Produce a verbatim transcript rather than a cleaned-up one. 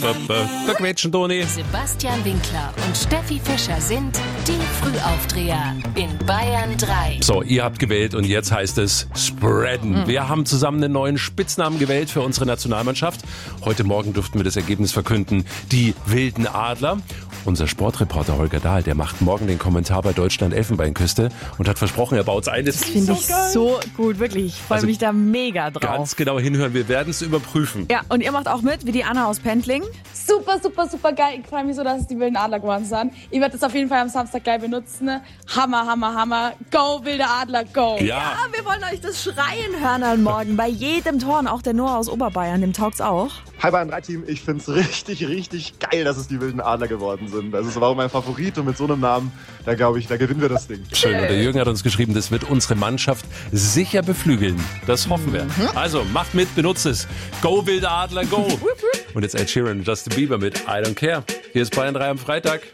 Der Quetschen, Toni. Sebastian Winkler und Steffi Fischer sind die Frühaufdreher in Bayern drei. So, ihr habt gewählt und jetzt heißt es Spreaden. Mhm. Wir haben zusammen einen neuen Spitznamen gewählt für unsere Nationalmannschaft. Heute Morgen durften wir das Ergebnis verkünden. Die Wilden Adler. Unser Sportreporter Holger Dahl, der macht morgen den Kommentar bei Deutschland Elfenbeinküste und hat versprochen, er baut's ein. Das, das finde ich so gut, wirklich. Ich freue also mich da mega drauf. Ganz genau hinhören, wir werden es überprüfen. Ja, und ihr macht auch mit, wie die Anna aus Pendling. Super, super, super geil. Ich freue mich so, dass es die Wilden Adler geworden sind. Ich werde das auf jeden Fall am Samstag geil benutzen. Hammer, Hammer, Hammer. Go, Wilde Adler, go. Ja, ja, wir wollen euch das Schreien hören am Morgen. Bei jedem Tor. Und auch der Noah aus Oberbayern, dem taugt's auch. Hi Bayern drei Team, ich finde es richtig, richtig geil, dass es die Wilden Adler geworden sind. Also es war auch mein Favorit und mit so einem Namen, da glaube ich, da gewinnen wir das Ding. Schön, und der Jürgen hat uns geschrieben, das wird unsere Mannschaft sicher beflügeln. Das hoffen wir. Mhm. Also macht mit, benutzt es. Go Wilde Adler, go. Und jetzt Ed Sheeran und Justin Bieber mit I Don't Care. Hier ist Bayern drei am Freitag.